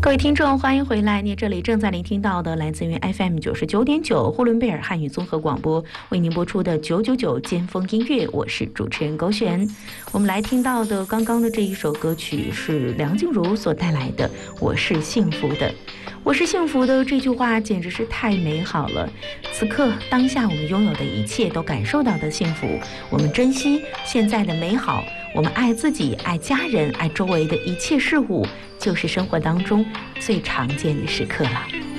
各位听众，欢迎回来！你这里正在聆听到的，来自于 FM 99.9呼伦贝尔汉语综合广播为您播出的999尖峰音乐，我是主持人勾璇。我们来听到的刚刚的这一首歌曲是梁静茹所带来的《我是幸福的》。我是幸福的这句话简直是太美好了。此刻当下我们拥有的一切都感受到的幸福，我们珍惜现在的美好，我们爱自己，爱家人，爱周围的一切事物，就是生活当中最常见的时刻了。